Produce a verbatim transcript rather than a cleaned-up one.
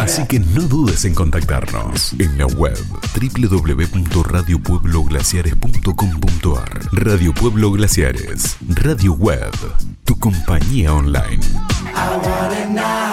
Así que no dudes en contactarnos en la web doble u doble u doble u punto radio pueblo glaciares punto com punto a r. Radio Pueblo Glaciares, radio web, tu compañía online. I wanna